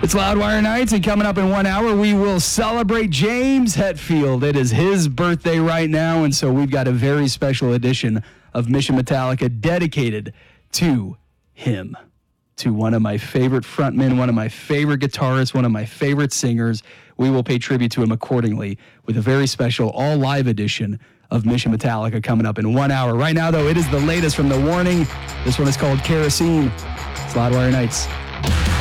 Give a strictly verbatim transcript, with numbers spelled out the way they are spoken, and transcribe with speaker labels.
Speaker 1: It's Loudwire Nights, and coming up in one hour, we will celebrate James Hetfield. It is his birthday right now, and so we've got a very special edition of Mission Metallica dedicated to him, to one of my favorite frontmen, one of my favorite guitarists, one of my favorite singers. We will pay tribute to him accordingly with a very special all-live edition of Mission Metallica coming up in one hour. Right now, though, it is the latest from The Warning. This one is called Kerosene. It's Loudwire Nights.